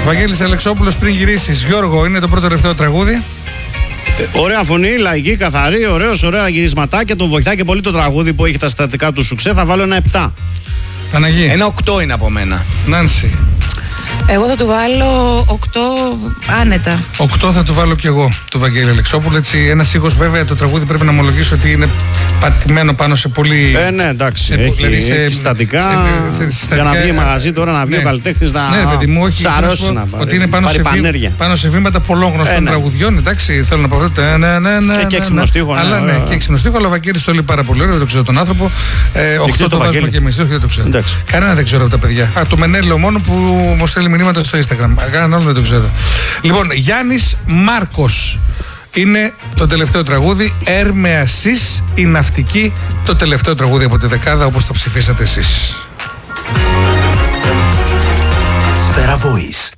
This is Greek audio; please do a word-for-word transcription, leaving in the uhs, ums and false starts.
Βαγγέλης Αλεξόπουλος, πριν γυρίσεις, Γιώργο, είναι το πρώτο τελευταίο τραγούδι. Ε, ωραία φωνή, λαϊκή, καθαρή, ωραίος, ωραία γυρισματάκια. Τον βοηθάει και πολύ το τραγούδι που έχει τα συστατικά του σουξέ. Θα βάλω ένα επτά. Παναγί. Ένα οκτώ είναι από μένα. Νάνση. Εγώ θα του βάλω οκτώ άνετα. οκτώ θα του βάλω κι εγώ, του Βαγγέλη Αλεξόπουλου. Έτσι, ένας ήχος, βέβαια, το τραγούδι πρέπει να ομολογήσω ότι είναι πατημένο πάνω σε πολύ. Ε, ναι, εντάξει. Σε, έχει, δηλαδή σε, έχει συστατικά. Σε, σε, σε, για να βγει μαγαζί τώρα, να βγει ναι. ο καλλιτέχνης να ναι, παιδί μου, όχι, σαρώσει να πάρει. Ότι είναι πάνω, σε, βή, πάνω σε βήματα πολλών γνωστών ε, ναι. τραγουδιών. Εντάξει, θέλω να πω αυτό. Ναι, ναι, ναι, ναι, και έξυπνο στίχο. Ναι, αλλά ναι, και έξυπνο στίχο, αλλά ο Βαγγέλης το λέει πάρα πολύ ωραίο, δεν το ξέρω τον άνθρωπο. οκτώ το βάζουμε κι εμείς, δεν το ξέρω. Κανένα δεν ξέρω από τα παιδιά. Το Μενέλο μόνο που μου στέλνει μηνύματα στο Instagram. Κανέναν άλλο δεν το ξέρω. Λοιπόν, Γιάννης Μάρκος είναι το τελευταίο τραγούδι. Έρμεασης η ναυτική, το τελευταίο τραγούδι από τη δεκάδα, όπως το ψηφίσατε εσείς. Σφαίρα Voice.